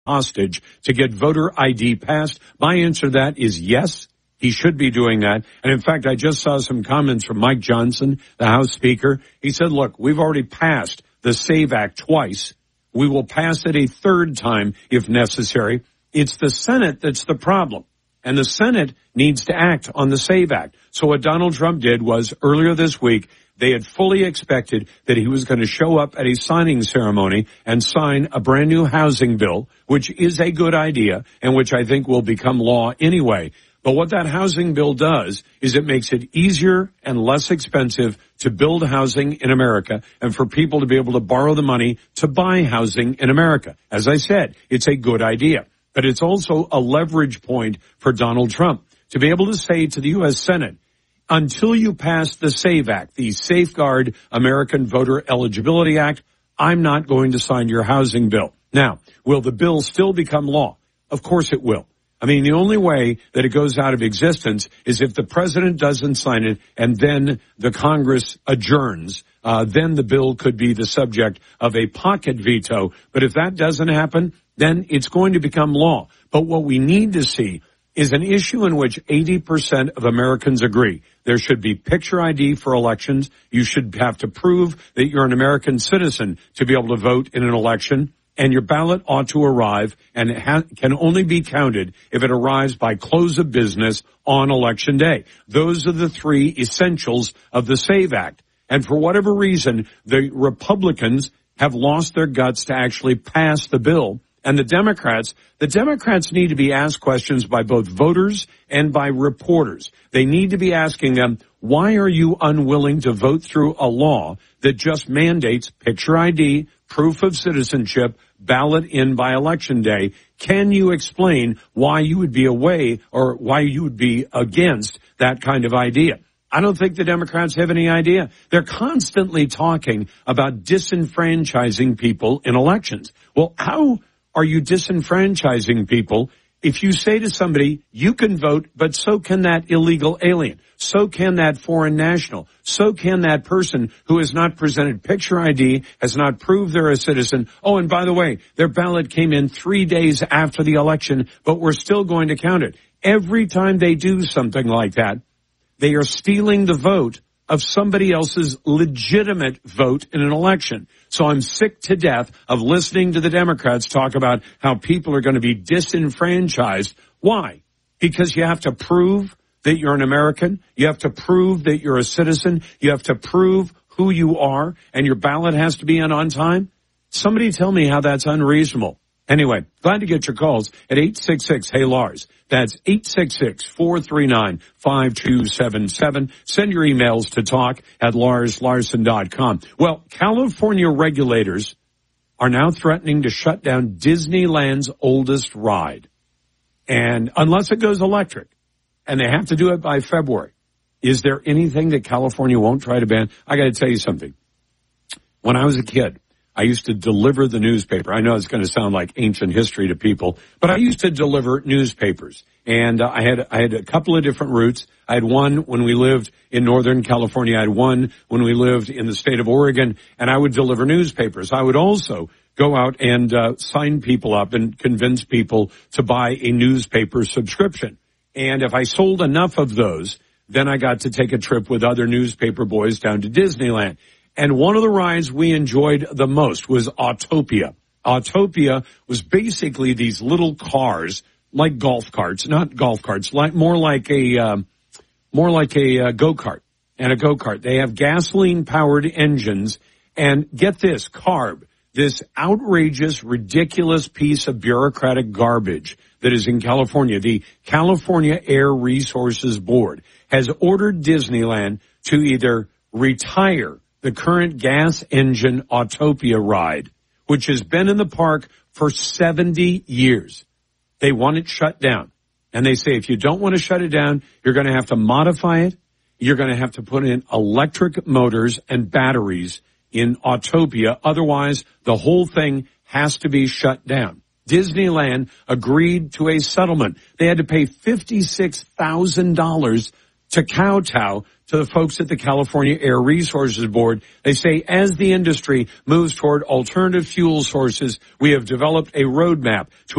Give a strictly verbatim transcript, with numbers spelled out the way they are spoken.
hostage to get voter I D passed? My answer to that is yes. He should be doing that. And in fact, I just saw some comments from Mike Johnson, the House Speaker. He said, look, we've already passed the SAVE Act twice. We will pass it a third time if necessary. It's the Senate that's the problem. And the Senate needs to act on the SAVE Act. So what Donald Trump did was earlier this week, they had fully expected that he was going to show up at a signing ceremony and sign a brand new housing bill, which is a good idea and which I think will become law anyway. But what that housing bill does is it makes it easier and less expensive to build housing in America and for people to be able to borrow the money to buy housing in America. As I said, it's a good idea, but it's also a leverage point for Donald Trump to be able to say to the U S Senate, until you pass the SAVE Act, the Safeguard American Voter Eligibility Act, I'm not going to sign your housing bill. Now, will the bill still become law? Of course it will. I mean, the only way that it goes out of existence is if the president doesn't sign it and then the Congress adjourns. Uh, then the bill could be the subject of a pocket veto. But if that doesn't happen, then it's going to become law. But what we need to see is an issue in which eighty percent of Americans agree. There should be picture I D for elections. You should have to prove that you're an American citizen to be able to vote in an election. And your ballot ought to arrive and it ha- can only be counted if it arrives by close of business on Election Day. Those are the three essentials of the SAVE Act. And for whatever reason, the Republicans have lost their guts to actually pass the bill. And the Democrats, the Democrats need to be asked questions by both voters and by reporters. They need to be asking them, why are you unwilling to vote through a law that just mandates picture I D, proof of citizenship, ballot in by Election Day? Can you explain why you would be away or why you would be against that kind of idea? I don't think the Democrats have any idea. They're constantly talking about disenfranchising people in elections. Well, how are you disenfranchising people if you say to somebody, you can vote, but so can that illegal alien, so can that foreign national, so can that person who has not presented picture I D, has not proved they're a citizen. Oh, and by the way, their ballot came in three days after the election, but we're still going to count it. Every time they do something like that, they are stealing the vote of somebody else's legitimate vote in an election. So I'm sick to death of listening to the Democrats talk about how people are going to be disenfranchised. Why? Because you have to prove that you're an American. You have to prove that you're a citizen. You have to prove who you are, and your ballot has to be in on time. Somebody tell me how that's unreasonable. Anyway, glad to get your calls at eight six six, hey Lars. That's eight six six, four three nine, five two seven seven. Send your emails to talk at lars larson dot com. Well, California regulators are now threatening to shut down Disneyland's oldest ride. And unless it goes electric, and they have to do it by February, is there anything that California won't try to ban? I got to tell you something. When I was a kid, I used to deliver the newspaper. I know it's going to sound like ancient history to people, but I used to deliver newspapers. And uh, I had I had a couple of different routes. I had one when we lived in Northern California. I had one when we lived in the state of Oregon, and I would deliver newspapers. I would also go out and uh, sign people up and convince people to buy a newspaper subscription. And if I sold enough of those, then I got to take a trip with other newspaper boys down to Disneyland. And one of the rides we enjoyed the most was Autopia. Autopia was basically these little cars, like golf carts, not golf carts, like more like a um, more like a uh, go-kart and a go-kart. They have gasoline-powered engines, and get this, CARB, this outrageous, ridiculous piece of bureaucratic garbage that is in California. The California Air Resources Board has ordered Disneyland to either retire the current gas engine Autopia ride, which has been in the park for seventy years. They want it shut down. And they say if you don't want to shut it down, you're going to have to modify it. You're going to have to put in electric motors and batteries in Autopia. Otherwise, the whole thing has to be shut down. Disneyland agreed to a settlement. They had to pay fifty-six thousand dollars to kowtow to the folks at the California Air Resources Board. They say as the industry moves toward alternative fuel sources, we have developed a roadmap to